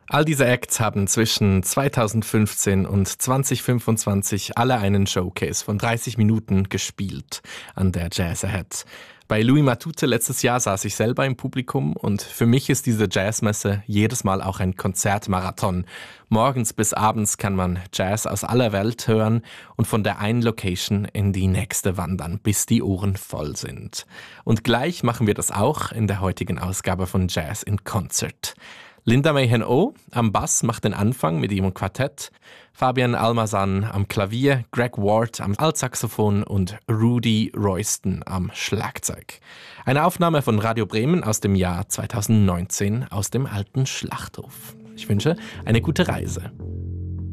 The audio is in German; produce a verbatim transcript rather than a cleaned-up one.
All diese Acts haben zwischen zweitausendfünfzehn und zweitausendfünfundzwanzig alle einen Showcase von dreißig Minuten gespielt an der Jazz Ahead. Bei Louis Matute letztes Jahr saß ich selber im Publikum und für mich ist diese Jazzmesse jedes Mal auch ein Konzertmarathon. Morgens bis abends kann man Jazz aus aller Welt hören und von der einen Location in die nächste wandern, bis die Ohren voll sind. Und gleich machen wir das auch in der heutigen Ausgabe von Jazz in Concert. Linda Mayhen-O am Bass macht den Anfang mit ihrem Quartett, Fabian Almazan am Klavier, Greg Ward am Altsaxophon und Rudy Royston am Schlagzeug. Eine Aufnahme von Radio Bremen aus dem Jahr zweitausendneunzehn aus dem alten Schlachthof. Ich wünsche eine gute Reise.